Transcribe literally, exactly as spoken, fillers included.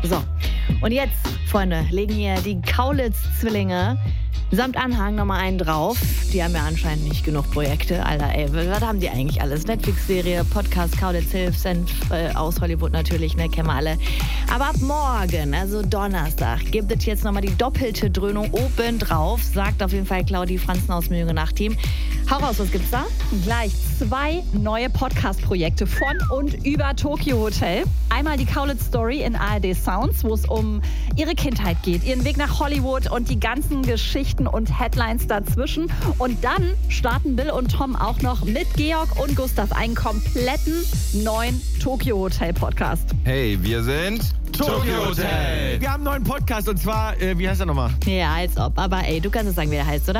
So, und jetzt, Freunde, legen hier die Kaulitz-Zwillinge samt Anhang nochmal einen drauf. Die haben ja anscheinend nicht genug Projekte. Alter, ey, was haben die eigentlich alles? Netflix-Serie, Podcast, Kaulitz Hilf, Senf äh, aus Hollywood natürlich, ne, kennen wir alle. Aber ab morgen, also Donnerstag, gibt es jetzt nochmal die doppelte Dröhnung oben drauf, sagt auf jeden Fall Claudi Franzen aus dem Jüngere-Nacht-Team. Hau raus, was gibt's da? Gleich zwei neue Podcast-Projekte von und über Tokyo Hotel. Einmal die Kaulitz Story in A R D Sounds, wo es um ihre Kindheit geht, ihren Weg nach Hollywood und die ganzen Geschichten und Headlines dazwischen. Und dann starten Bill und Tom auch noch mit Georg und Gustav einen kompletten neuen Tokyo Hotel Podcast. Hey, wir sind Tokyo Hotel. Wir haben einen neuen Podcast und zwar, äh, wie heißt er nochmal? Ja, als ob. Aber ey, du kannst es sagen, wie der heißt, oder?